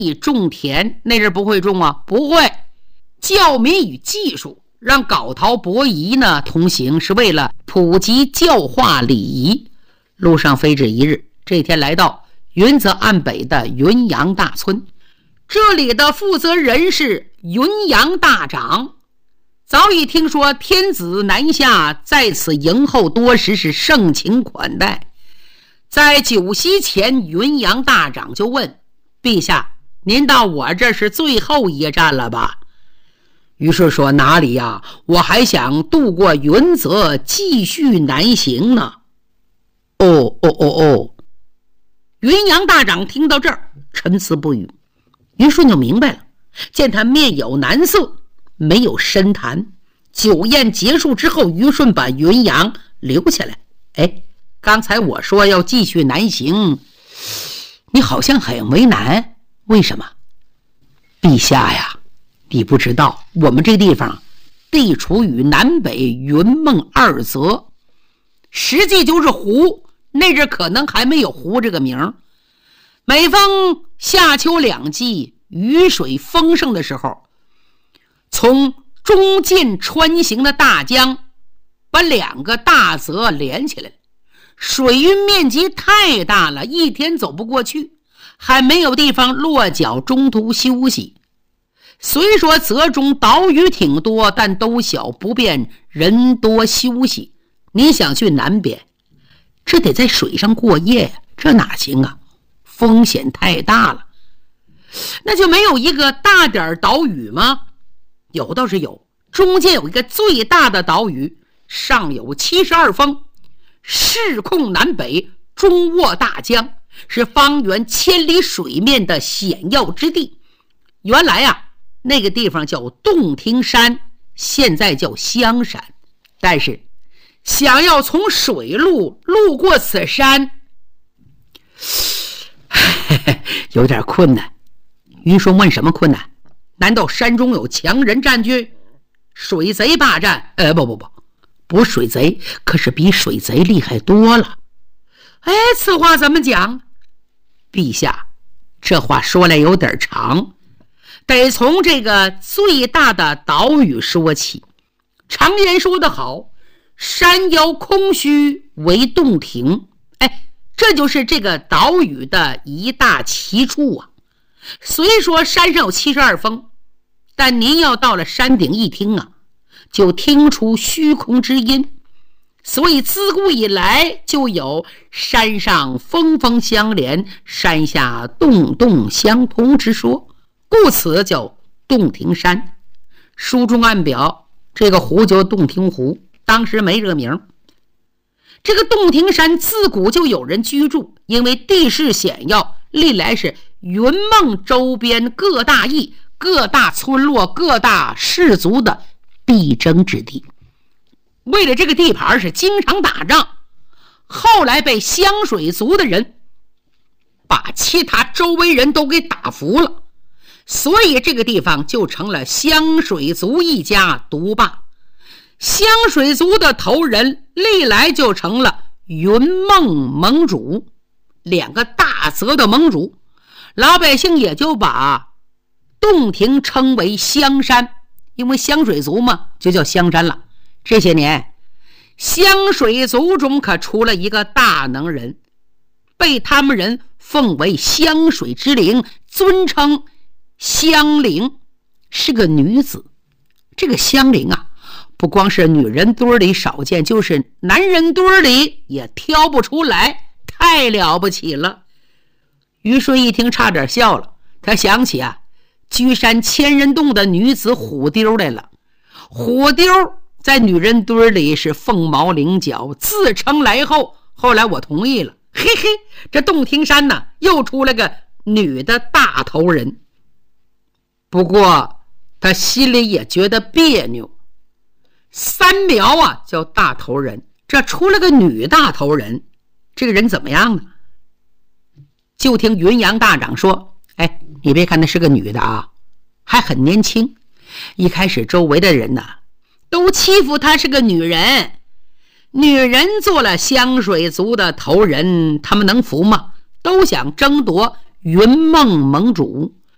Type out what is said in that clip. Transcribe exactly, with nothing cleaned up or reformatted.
你种田那阵不会种啊？不会。教民与技术，让皋陶伯夷呢同行，是为了普及教化礼仪。路上飞至一日，这天来到云泽岸北的云阳大村，这里的负责人是云阳大长，早已听说天子南下，在此迎候多时，是盛情款待。在酒席前，云阳大长就问：陛下，您到我这是最后一站了吧？于是说：哪里呀，我还想渡过云泽继续南行呢。哦哦哦哦！云阳大长听到这儿沉思不语。于顺就明白了，见他面有难色，没有深谈。酒宴结束之后，于顺把云阳留下来。哎，刚才我说要继续南行，你好像很为难，为什么？陛下呀，你不知道，我们这地方地处于南北云梦二泽，实际就是湖，那阵可能还没有湖这个名。每逢夏秋两季雨水丰盛的时候，从中间穿行的大江把两个大泽连起来，水域面积太大了，一天走不过去，还没有地方落脚中途休息。虽说泽中岛屿挺多，但都小，不便人多休息。你想去南边，这得在水上过夜，这哪行啊，风险太大了。那就没有一个大点岛屿吗？有倒是有，中间有一个最大的岛屿，上有七十二峰，势控南北，中卧大江，是方圆千里水面的险要之地。原来啊，那个地方叫洞庭山，现在叫香山。但是想要从水路路过此山有点困难。于顺问：什么困难？难道山中有强人占据，水贼霸占？呃，不不不，不是水贼，可是比水贼厉害多了。哎，此话怎么讲？陛下，这话说来有点长，得从这个最大的岛屿说起。常言说得好，山腰空虚为洞庭。哎，这就是这个岛屿的一大奇处啊。虽说山上有七十二峰，但您要到了山顶一听啊，就听出虚空之音。所以自古以来就有山上峰峰相连，山下洞洞相通之说，故此叫洞庭山。书中暗表这个湖叫洞庭湖，当时没这个名。这个洞庭山自古就有人居住，因为地势险要，历来是云梦周边各大邑、各大村落、各大氏族的必争之地。为了这个地盘是经常打仗，后来被湘水族的人把其他周围人都给打服了，所以这个地方就成了湘水族一家独霸。湘水族的头人历来就成了云梦盟主，两个大泽的盟主，老百姓也就把洞庭称为香山，因为湘水族嘛，就叫香山了。这些年湘水族中可出了一个大能人，被他们人奉为湘水之灵，尊称香菱，是个女子。这个香菱啊，不光是女人堆里少见，就是男人堆里也挑不出来，太了不起了。于顺一听差点笑了，他想起啊，居山千人洞的女子虎丢来了。虎丢在女人堆里是凤毛麟角，自称来后，后来我同意了。嘿嘿，这洞庭山呢，又出了个女的大头人。不过他心里也觉得别扭，三苗啊叫大头人，这出了个女大头人，这个人怎么样呢？就听云阳大长说：哎，你别看她是个女的啊，还很年轻。一开始周围的人呢、啊，都欺负她是个女人，女人做了湘水族的头人，他们能服吗？都想争夺云梦盟主。